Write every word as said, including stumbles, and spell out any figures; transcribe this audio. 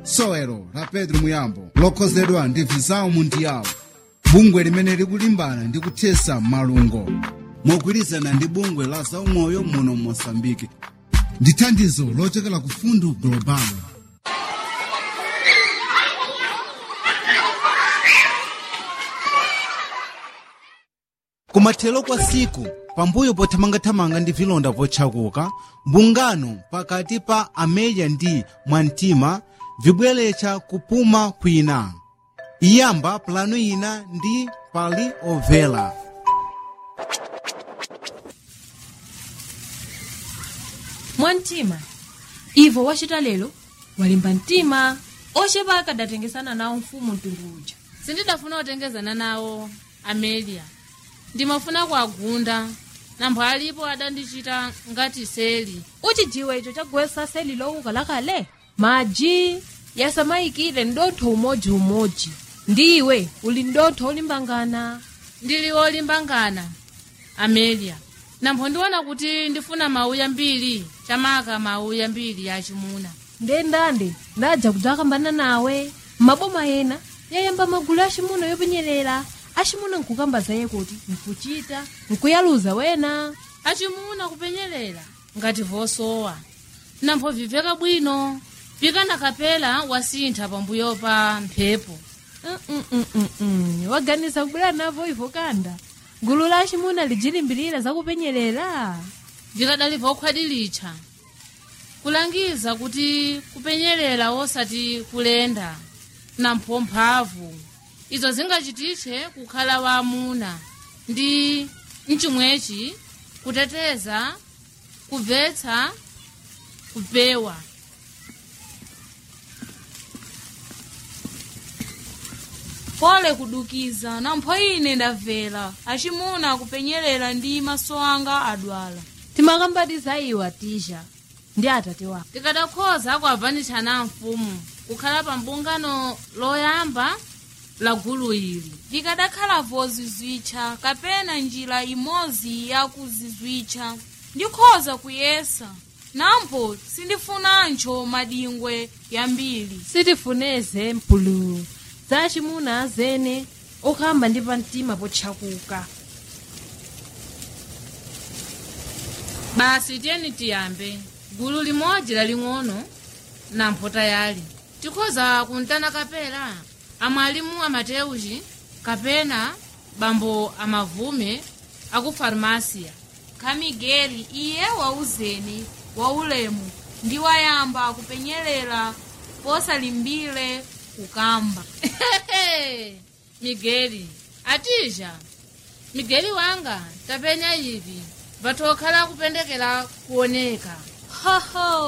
sowelo la Pedro Muyambo lokhozedwa ndi Visão Mundial, bungwe limene likulimbana ndi kuthesa malungo mogwirizana ndi bungwe la zaumoyo muno Mozambique ndi thandizo lochokera ku Fundo Global. Kumathelo kwa siku, pambuyo pothamangathamanga ndi vilonda vochakuka, mbungano pakati pa Amélia ndi Mwantima vibweretsa kupuma kwina. Iyamba plano ina ndi pali ovela. Mwantima, ivo wachita lero walimba mtima ochepa akadatengesana nawo mfumu mtundu uja. Sindidafuna kutengezana nawo Amélia, ndimafuna kuagunda nambo alipo adandichita ngati seli. Uchijiwa icho chagwesa seli lowuka lakale maji yasamayikile ndotho umoji umoji. Ndiwe uli ndotho olimbangana. Ndili olimbangana Amélia, nambo ndiona kuti ndifuna mauya mbili chamaka mauya mbili ya chimuna. Ndendande ndaja kudzakambana nawe maboma ena yayamba magulu a chimuna yopenyerera achimuna nkukamba zaye kuti nkuchita nkuyaluza wena achimuna kupenyerera ngati vosowa nampo viveka bwino vikana kapela wasintha pambuyo pa mphepo. Mm -mm -mm -mm. Waganiza kubula navo ivo kanda gulu la achimuna lijilimbirira zakupenyerera vikadali vokhwadilitcha kulangiza kuti kupenyerera osati kulenda nampo mphavu izo zingachitiche kukhala waamuna ndi mchimwechi kuteteza kubvetsa kupewa. Pole kudukiza nampho ine ndavela achimuna kupenyerera ndi maso anga adwala. Timakambatiza iwa tisha ndi atate wako tikadakhoza kuavanitsa na mfumu kukhala pa mbungano loyamba la gulu ili likadakhala vozizwitcha kapena njira imodzi ya kuzizwitcha ndikhoza kuyesa nampo sindifunancho madingwe yambiri. sitifuneze mpulu za achimuna zene okhamba ndi pamtima pochakuka. Basi tiyeni tiyambe gulu limodzi laling'ono nampo tayali tikhoza kuntana kapela amwalimu amateuji kapena bambo amavume aku farmasia Kamigeri iye wauzeni waulemu ndi wayamba kupenyerera posalimbile kukamba. Migeri atija Migeri wanga tapenya ivi vatokhala kupendekera kuoneka. Ho ho